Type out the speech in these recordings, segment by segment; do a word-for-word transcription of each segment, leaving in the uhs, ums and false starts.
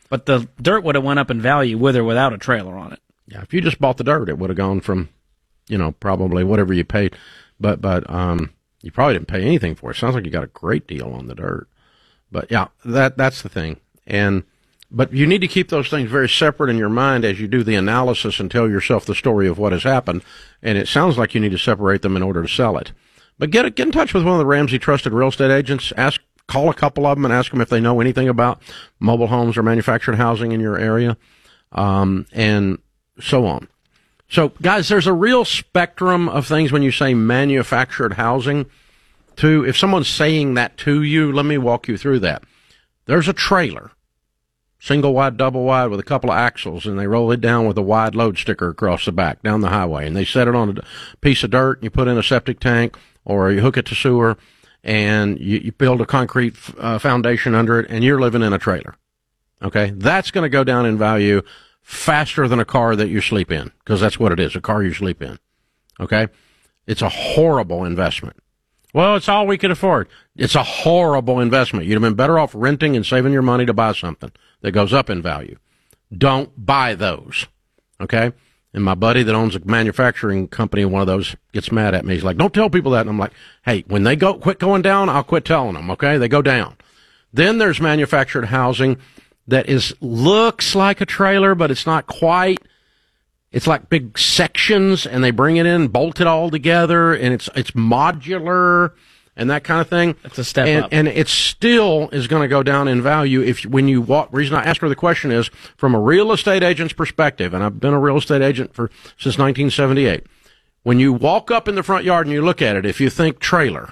But the dirt would have went up in value with or without a trailer on it. Yeah, if you just bought the dirt, it would have gone from, you know, probably whatever you paid. But, but, um, you probably didn't pay anything for it. Sounds like you got a great deal on the dirt. But yeah, that, that's the thing. And, but you need to keep those things very separate in your mind as you do the analysis and tell yourself the story of what has happened. And it sounds like you need to separate them in order to sell it. But get, get in touch with one of the Ramsey Trusted Real Estate agents. Ask, call a couple of them and ask them if they know anything about mobile homes or manufactured housing in your area. Um, and so on. So, guys, there's a real spectrum of things when you say manufactured housing. To, if someone's saying that to you, let me walk you through that. There's a trailer, single wide, double wide, with a couple of axles, and they roll it down with a wide load sticker across the back down the highway, and they set it on a piece of dirt, and you put in a septic tank, or you hook it to sewer, and you, you build a concrete uh, foundation under it, and you're living in a trailer. Okay? That's going to go down in value faster than a car that you sleep in, because that's what it is, a car you sleep in. Okay? It's a horrible investment. Well, it's all we could afford. It's a horrible investment. You'd have been better off renting and saving your money to buy something that goes up in value. Don't buy those. Okay? And my buddy that owns a manufacturing company, one of those, gets mad at me. He's like, don't tell people that. And I'm like, hey, when they go quit going down, I'll quit telling them. Okay? They go down. Then there's manufactured housing that is looks like a trailer, but it's not quite. It's like big sections, and they bring it in, bolt it all together, and it's it's modular and that kind of thing. It's a step and, up. And it still is going to go down in value if when you walk. Reason I asked her the question is from a real estate agent's perspective, and I've been a real estate agent for since nineteen seventy-eight. When you walk up in the front yard and you look at it, if you think trailer,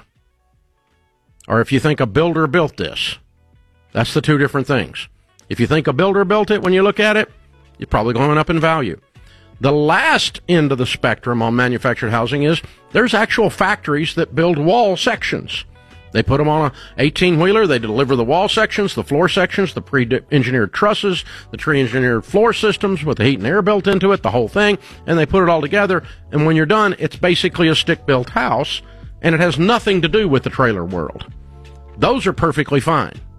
or if you think a builder built this, that's the two different things. If you think a builder built it, when you look at it, you're probably going up in value. The last end of the spectrum on manufactured housing is there's actual factories that build wall sections. They put them on a eighteen-wheeler. They deliver the wall sections, the floor sections, the pre-engineered trusses, the pre-engineered floor systems with the heat and air built into it, the whole thing, and they put it all together. And when you're done, it's basically a stick-built house, and it has nothing to do with the trailer world. Those are perfectly fine.